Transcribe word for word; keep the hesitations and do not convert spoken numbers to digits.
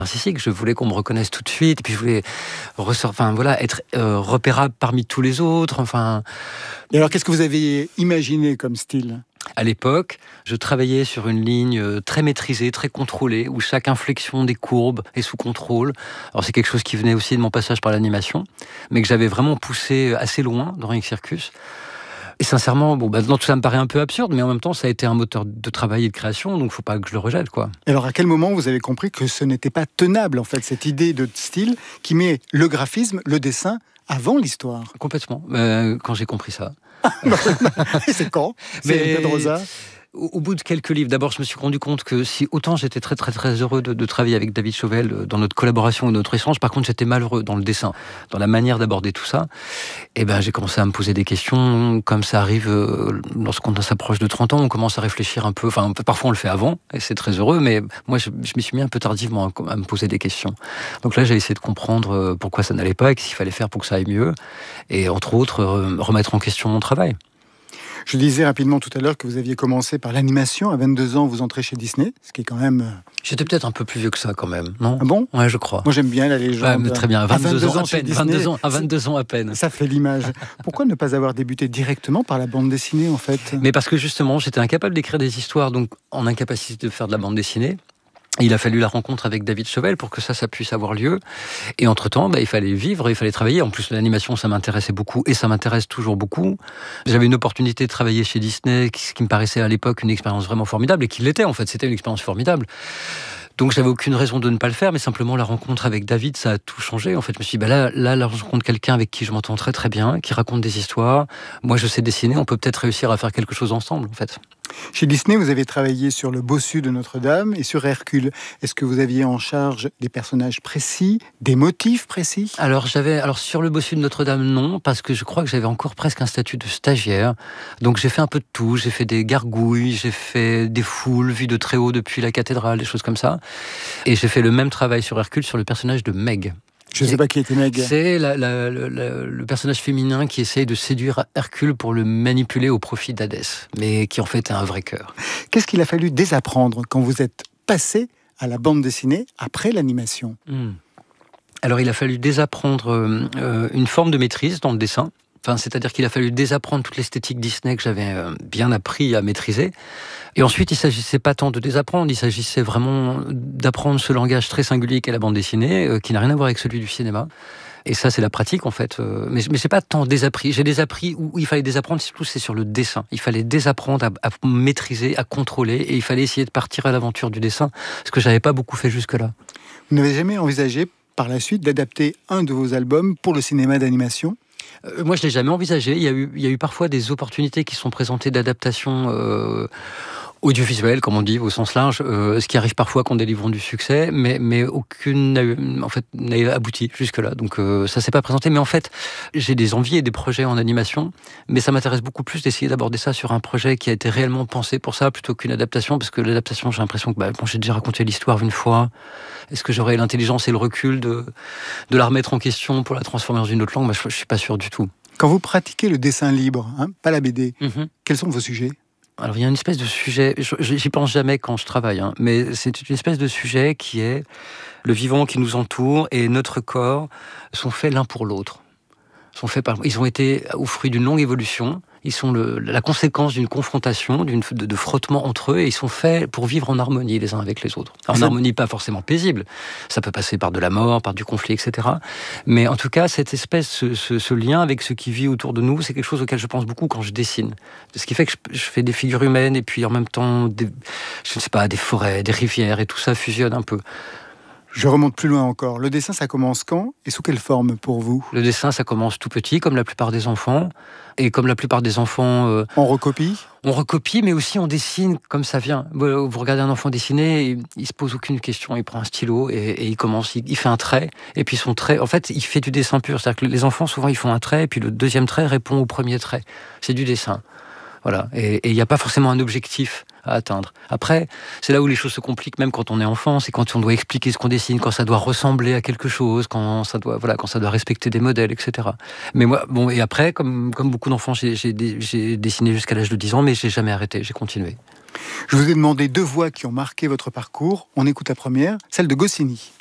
narcissique. Je voulais qu'on me reconnaisse tout de suite, et puis je voulais ressort, enfin voilà, être euh, repérable parmi tous les autres. Enfin. Et alors, qu'est-ce que vous aviez imaginé comme style ? À l'époque, je travaillais sur une ligne très maîtrisée, très contrôlée, où chaque inflexion des courbes est sous contrôle. Alors c'est quelque chose qui venait aussi de mon passage par l'animation, mais que j'avais vraiment poussé assez loin dans Ring Circus. Et sincèrement, bon, maintenant tout ça me paraît un peu absurde, mais en même temps, ça a été un moteur de travail et de création, donc il ne faut pas que je le rejette, quoi. Et alors, à quel moment vous avez compris que ce n'était pas tenable, en fait, cette idée de style qui met le graphisme, le dessin, avant l'histoire ? Complètement, euh, quand j'ai compris ça. C'est quand ? C'est Mais... Pedrosa ? Au, au bout de quelques livres, d'abord, je me suis rendu compte que si autant j'étais très très très heureux de, de travailler avec David Chauvel dans notre collaboration et notre échange, par contre, j'étais malheureux dans le dessin, dans la manière d'aborder tout ça. Et ben, j'ai commencé à me poser des questions, comme ça arrive euh, lorsqu'on s'approche de trente ans, on commence à réfléchir un peu. Enfin, parfois on le fait avant, et c'est très heureux, mais moi, je, je m'y suis mis un peu tardivement à, à me poser des questions. Donc là, j'ai essayé de comprendre pourquoi ça n'allait pas et qu'il fallait faire pour que ça aille mieux, et entre autres, euh, remettre en question mon travail. Je disais rapidement tout à l'heure que vous aviez commencé par l'animation. À vingt-deux ans, vous entrez chez Disney, ce qui est quand même... J'étais peut-être un peu plus vieux que ça, quand même, non ? Ah bon ? Ouais, je crois. Moi, j'aime bien la légende. Ouais, très bien, vingt-deux, vingt-deux ans, ans à peine. Disney, vingt-deux ans, à vingt-deux ans à peine. Ça fait l'image. Pourquoi ne pas avoir débuté directement par la bande dessinée, en fait ? Mais parce que justement, j'étais incapable d'écrire des histoires, donc en incapacité de faire de la bande dessinée. Il a fallu la rencontre avec David Chauvel pour que ça, ça puisse avoir lieu. Et entre-temps, bah, il fallait vivre, il fallait travailler. En plus, l'animation, ça m'intéressait beaucoup et ça m'intéresse toujours beaucoup. J'avais une opportunité de travailler chez Disney, ce qui me paraissait à l'époque une expérience vraiment formidable, et qui l'était en fait, c'était une expérience formidable. Donc j'avais aucune raison de ne pas le faire, mais simplement la rencontre avec David, ça a tout changé. En fait, je me suis dit, bah là, là, là, je rencontre quelqu'un avec qui je m'entends très très bien, qui raconte des histoires. Moi, je sais dessiner, on peut peut-être réussir à faire quelque chose ensemble, en fait. Chez Disney, vous avez travaillé sur le bossu de Notre-Dame et sur Hercule. Est-ce que vous aviez en charge des personnages précis, des motifs précis ? Alors, j'avais, alors sur le bossu de Notre-Dame, non, parce que je crois que j'avais encore presque un statut de stagiaire. Donc j'ai fait un peu de tout. J'ai fait des gargouilles, j'ai fait des foules vues de très haut depuis la cathédrale, des choses comme ça. Et j'ai fait le même travail sur Hercule, sur le personnage de Meg. Je ne sais pas qui était Meg. C'est la, la, la, la, le personnage féminin qui essaye de séduire Hercule pour le manipuler au profit d'Hadès, mais qui en fait a un vrai cœur. Qu'est-ce qu'il a fallu désapprendre quand vous êtes passé à la bande dessinée après l'animation ? hmm. Alors il a fallu désapprendre euh, une forme de maîtrise dans le dessin. Enfin, c'est-à-dire qu'il a fallu désapprendre toute l'esthétique Disney que j'avais bien appris à maîtriser. Et ensuite, il ne s'agissait pas tant de désapprendre, il s'agissait vraiment d'apprendre ce langage très singulier qu'est la bande dessinée, euh, qui n'a rien à voir avec celui du cinéma. Et ça, c'est la pratique, en fait. Euh, mais mais je n'ai pas tant désappris. J'ai désappris où il fallait désapprendre, surtout, c'est sur le dessin. Il fallait désapprendre à, à maîtriser, à contrôler, et il fallait essayer de partir à l'aventure du dessin, ce que je n'avais pas beaucoup fait jusque-là. Vous n'avez jamais envisagé, par la suite, d'adapter un de vos albums pour le cinéma d'animation ? Euh, moi, je ne l'ai jamais envisagé. Il y a eu, il y a eu parfois des opportunités qui sont présentées d'adaptation euh, audiovisuelle, comme on dit, au sens large, euh, ce qui arrive parfois quand des livres ont du succès, mais, mais aucune n'a, en fait, n'a abouti jusque-là. Donc euh, ça ne s'est pas présenté. Mais en fait, j'ai des envies et des projets en animation, mais ça m'intéresse beaucoup plus d'essayer d'aborder ça sur un projet qui a été réellement pensé pour ça, plutôt qu'une adaptation, parce que l'adaptation, j'ai l'impression que bah, bon, j'ai déjà raconté l'histoire une fois. Est-ce que j'aurai l'intelligence et le recul de, de la remettre en question pour la transformer dans une autre langue ? Bah, je ne suis pas sûr du tout. Quand vous pratiquez le dessin libre, hein, pas la B D, mm-hmm. Quels sont vos sujets ? Alors, il y a une espèce de sujet, j'y pense jamais quand je travaille, hein, mais c'est une espèce de sujet qui est le vivant qui nous entoure et notre corps sont faits l'un pour l'autre. Sont faits par, ils ont été au fruit d'une longue évolution. Ils sont le, la conséquence d'une confrontation, d'une, de, de frottement entre eux, et ils sont faits pour vivre en harmonie les uns avec les autres. En harmonie pas forcément paisible, ça peut passer par de la mort, par du conflit, et cetera. Mais en tout cas, cette espèce, ce, ce, ce lien avec ce qui vit autour de nous, c'est quelque chose auquel je pense beaucoup quand je dessine. Ce qui fait que je, je fais des figures humaines, et puis en même temps, des, je ne sais pas, des forêts, des rivières, et tout ça fusionne un peu. Je remonte plus loin encore. Le dessin, ça commence quand et sous quelle forme pour vous ? Le dessin, ça commence tout petit, comme la plupart des enfants. Et comme la plupart des enfants... Euh, on recopie ? On recopie, mais aussi on dessine comme ça vient. Vous regardez un enfant dessiner, il, il se pose aucune question, il prend un stylo et, et il commence, il, il fait un trait. Et puis son trait, en fait, il fait du dessin pur. C'est-à-dire que les enfants, souvent, ils font un trait, et puis le deuxième trait répond au premier trait. C'est du dessin. Voilà. Et il n'y a pas forcément un objectif à atteindre. Après, c'est là où les choses se compliquent, même quand on est enfant, c'est quand on doit expliquer ce qu'on dessine, quand ça doit ressembler à quelque chose, quand ça doit, voilà, quand ça doit respecter des modèles, et cetera. Mais moi, bon, et après, comme, comme beaucoup d'enfants, j'ai, j'ai, j'ai dessiné jusqu'à l'âge de dix ans, mais j'ai jamais arrêté, j'ai continué. Je vous ai demandé deux voix qui ont marqué votre parcours. On écoute la première, celle de Goscinny.